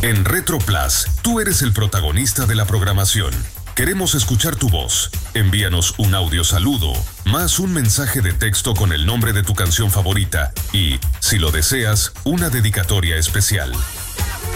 En Retro Plus, tú eres el protagonista de la programación. Queremos escuchar tu voz. Envíanos un audio saludo, más un mensaje de texto con el nombre de tu canción favorita y, si lo deseas, una dedicatoria especial.